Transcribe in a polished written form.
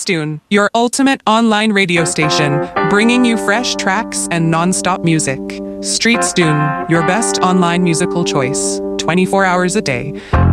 StreetStune, your ultimate online radio station, bringing you fresh tracks and non-stop music. StreetStune, your best online musical choice, 24 hours a day.